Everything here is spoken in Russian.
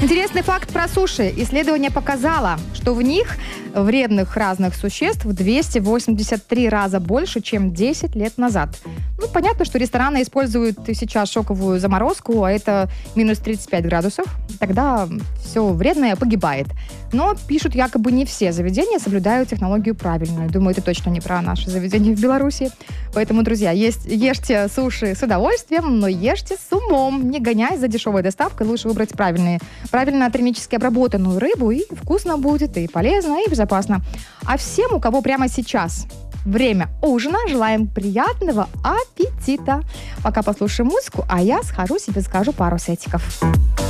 Интересный факт про суши. Исследование показало, что в них вредных разных существ в 283 раза больше, чем 10 лет назад. Ну, понятно, что рестораны используют сейчас шоковую заморозку, а это минус 35 градусов. Тогда все вредное погибает. Но пишут, якобы не все заведения соблюдают технологию правильную. Думаю, это точно не про наши заведения в Беларуси. Поэтому, друзья, ешьте суши с удовольствием, но ешьте с умом. Не гоняй за дешевой доставкой. Лучше выбрать правильно термически обработанную рыбу, и вкусно будет, и полезно, и безопасно. А всем, у кого прямо сейчас время ужина, желаем приятного аппетита. Пока послушаем музыку, а я схожу себе скажу пару сетиков.